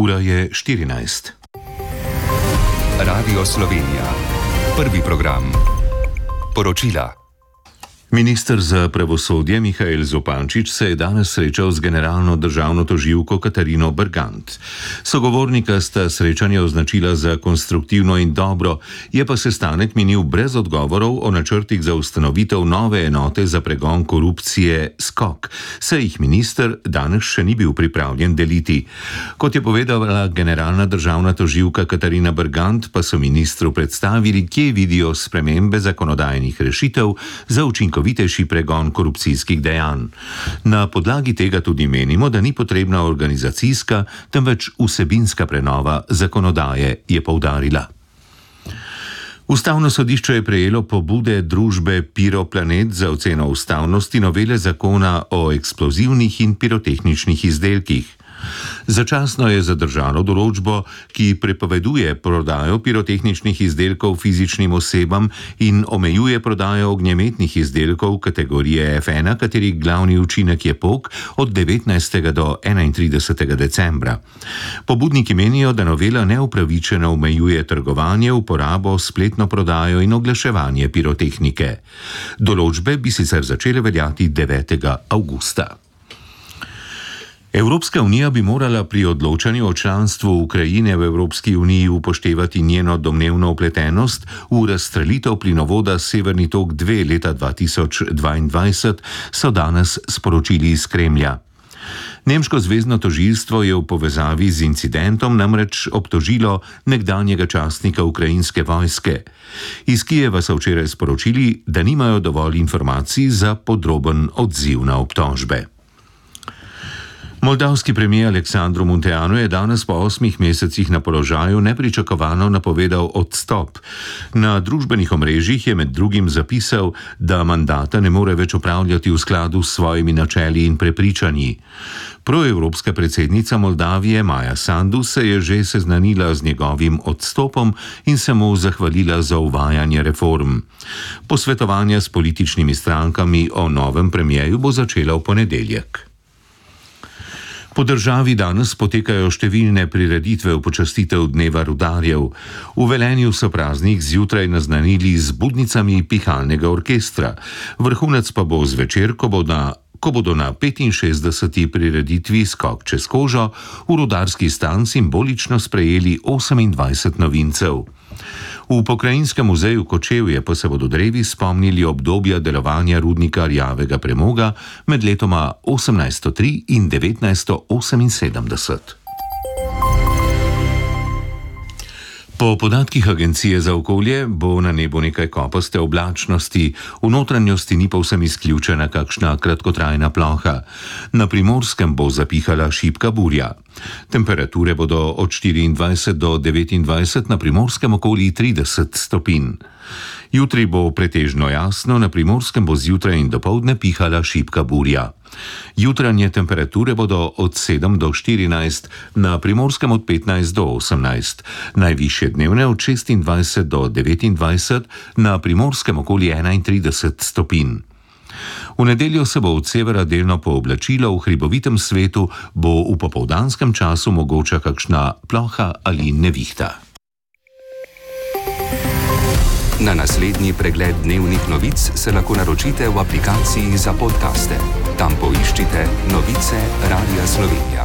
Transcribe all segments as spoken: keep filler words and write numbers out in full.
Ura je štirinajst. Radio Slovenija. Prvi program. Poročila. Minister za pravosodje Mihael Zupančič se je danes srečal z generalno državno tožilko Katarino Bergant. Sogovornika sta srečanje označila za konstruktivno in dobro, je pa sestanek minil brez odgovorov o načrtih za ustanovitev nove enote za pregon korupcije Skok, saj jih minister danes še ni bil pripravljen deliti. Kot je povedala generalna državna tožilka Katarina Bergant, pa so ministru predstavili, kje vidijo spremembe zakonodajnih rešitev za učinkovitost vitejši pregon korupcijskih dejanj. Na podlagi tega tudi menimo, da ni potrebna organizacijska, temveč vsebinska prenova zakonodaje, je poudarila. Ustavno sodišče je prejelo pobude družbe Piroplanet za oceno ustavnosti novele zakona o eksplozivnih in pirotehničnih izdelkih. Začasno je zadržalo določbo, ki prepoveduje prodajo pirotehničnih izdelkov fizičnim osebam in omejuje prodajo ognjemetnih izdelkov kategorije F ena, katerih glavni učinek je pok, od devetnajstega do enaintridesetega decembra. Pobudniki menijo, da novela neupravičeno omejuje trgovanje, uporabo, spletno prodajo in oglaševanje pirotehnike. Določbe bi sicer začele veljati devetega avgusta. Evropska unija bi morala pri odločanju o članstvu Ukrajine v Evropski uniji upoštevati njeno domnevno vpletenost v razstrelitev plinovoda Severni tok dva leta dva tisoč dvaindvajset, so danes sporočili iz Kremlja. Nemško zvezno tožilstvo je v povezavi z incidentom namreč obtožilo nekdanjega častnika ukrajinske vojske. Iz Kijeva so včeraj sporočili, da nimajo dovolj informacij za podroben odziv na obtožbe. Moldavski premijer Aleksandru Munteanu je danes po osmih mesecih na položaju nepričakovano napovedal odstop. Na družbenih omrežjih je med drugim zapisal, da mandata ne more več opravljati v skladu s svojimi načeli in prepričanji. Proevropska predsednica Moldavije Maja Sandu se je že seznanila z njegovim odstopom in se mu zahvalila za uvajanje reform. Posvetovanja s političnimi strankami o novem premijeju bo začela v ponedeljek. Po državi danes potekajo številne prireditve v počastitev dneva rudarjev. V Velenju so praznik zjutraj naznanili z budnicami pihalnega orkestra. Vrhunec pa bo zvečer, ko bo na ko bodo na petinšestdeseti prireditvi Skok čez kožo v rudarski stan simbolično sprejeli osemindvajset novincev. V Pokrajinskem muzeju Kočevje pa se bodo drevi spomnili obdobja delovanja rudnika rjavega premoga med letoma osemnajststo tri in devetnajststo oseminsedemdeset. Po podatkih Agencije za okolje bo na nebu nekaj kopaste oblačnosti, v notranjosti ni povsem izključena kakšna kratkotrajna ploha. Na Primorskem bo zapihala šibka burja. Temperature bodo od štiriindvajset do devetindvajset, na Primorskem okoli trideset stopinj. Jutri bo pretežno jasno, na Primorskem bo zjutraj in dopoldne pihala šibka burja. Jutranje temperature bodo od sedem do štirinajst, na Primorskem od petnajst do osemnajst, najvišje dnevne od šestindvajset do devetindvajset, na Primorskem okoli enaintrideset stopinj. V nedeljo se bo od severa delno pooblačilo, v hribovitem svetu bo v popoldanskem času mogoča kakšna ploha ali nevihta. Na naslednji pregled dnevnih novic se lahko naročite v aplikaciji za podcaste. Tam poiščite Novice Radia Slovenija.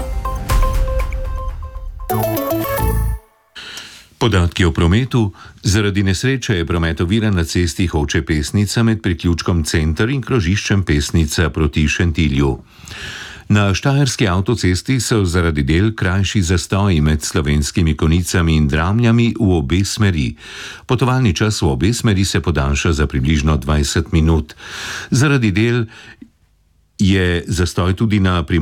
Podatki o prometu. Zaradi nesreče je promet oviran na cesti Hoče-Pesnica med priključkom Center in krožiščem Pesnica proti Šentilju. Na štajerski avtocesti so zaradi del krajši zastoji med Slovenskimi Konicami in Dramljami v obe smeri. Potovalni čas v obe smeri se podaljša za približno dvajset minut. Zaradi del je zastoj tudi na